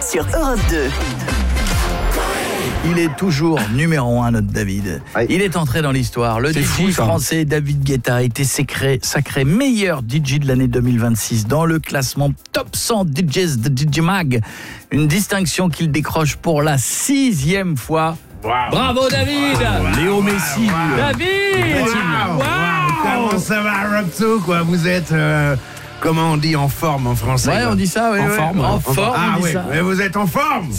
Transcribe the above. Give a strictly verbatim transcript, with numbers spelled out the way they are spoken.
sur Europe deux. Il est toujours numéro un, notre David. Oui. Il est entré dans l'histoire. Le C'est D J fou, ça. français David Guetta a été sacré, sacré meilleur D J de l'année deux mille vingt-six dans le classement Top cent D Js de D J Mag. Une distinction qu'il décroche pour la sixième fois. Wow. Bravo David. Wow. Léo Messi. Wow. David. Wow. Wow. Comment ça va, Rob deux, quoi? Vous êtes, euh, comment on dit, en forme en français? Ouais, quoi? on dit ça, oui. En ouais. forme. En forme, Ah on dit oui, ça. mais vous êtes en forme.